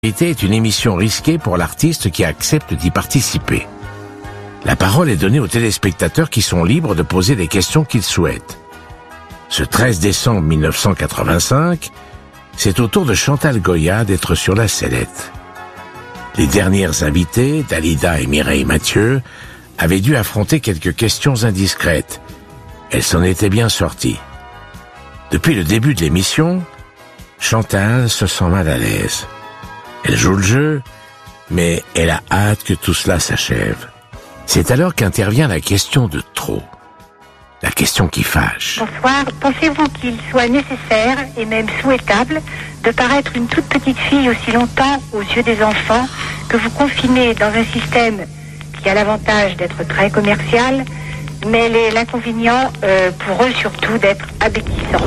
Est une émission risquée pour l'artiste qui accepte d'y participer. La parole est donnée aux téléspectateurs qui sont libres de poser les questions qu'ils souhaitent. Ce 13 décembre 1985, c'est au tour de Chantal Goya d'être sur la sellette. Les dernières invitées, Dalida et Mireille Mathieu, avaient dû affronter quelques questions indiscrètes. Elles s'en étaient bien sorties. Depuis le début de l'émission, Chantal se sent mal à l'aise. Elle joue le jeu, mais elle a hâte que tout cela s'achève. C'est alors qu'intervient la question de trop. La question qui fâche. Bonsoir. Pensez-vous qu'il soit nécessaire et même souhaitable de paraître une toute petite fille aussi longtemps aux yeux des enfants que vous confinez dans un système qui a l'avantage d'être très commercial, mais l'inconvénient pour eux surtout d'être abétissant?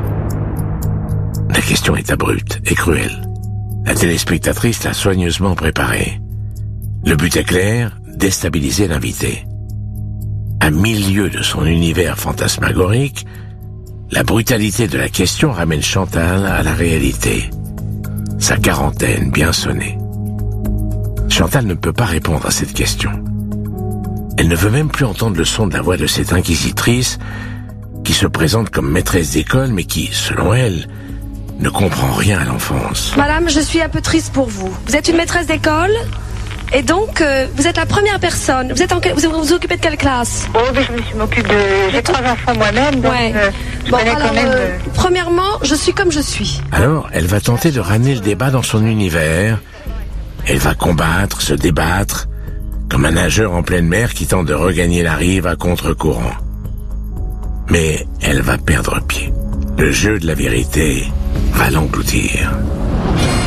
La question est abrupte et cruelle. La téléspectatrice l'a soigneusement préparée. Le but est clair, déstabiliser l'invité. À 1000 lieues de son univers fantasmagorique, la brutalité de la question ramène Chantal à la réalité. Sa quarantaine bien sonnée. Chantal ne peut pas répondre à cette question. Elle ne veut même plus entendre le son de la voix de cette inquisitrice qui se présente comme maîtresse d'école mais qui, selon elle, ne comprend rien à l'enfance. Madame, je suis un peu triste pour vous. Vous êtes une maîtresse d'école et donc vous êtes la première personne. Vous vous occupez de quelle classe? Oh, mais je m'occupe de... J'ai 3 enfants moi-même, donc ouais. je connais quand même... Premièrement, je suis comme je suis. Alors, elle va tenter de ramener le débat dans son univers. Elle va combattre, se débattre, comme un nageur en pleine mer qui tente de regagner la rive à contre-courant. Mais elle va perdre pied. Le jeu de la vérité va l'engloutir.